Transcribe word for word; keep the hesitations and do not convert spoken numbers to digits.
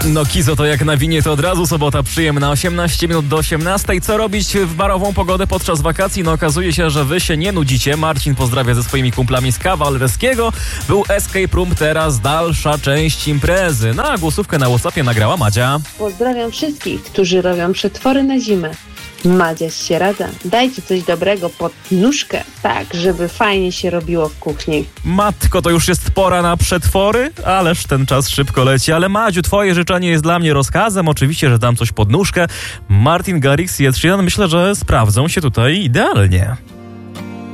No Kizo, to jak nawinie, to od razu sobota przyjemna, osiemnaście minut do osiemnastej. Co robić w barową pogodę podczas wakacji? No okazuje się, że wy się nie nudzicie. Marcin pozdrawia ze swoimi kumplami z Kawalewskiego. Był escape room, teraz dalsza część imprezy. Na głosówkę na WhatsAppie nagrała Madzia. Pozdrawiam wszystkich, którzy robią przetwory na zimę. Madzia z Sieradza. Dajcie coś dobrego pod nóżkę, tak, żeby fajnie się robiło w kuchni. Matko, to już jest pora na przetwory? Ależ ten czas szybko leci. Ale Madziu, twoje życzenie jest dla mnie rozkazem. Oczywiście, że dam coś pod nóżkę. Martin Garrix i Ed Sheeran, myślę, że sprawdzą się tutaj idealnie.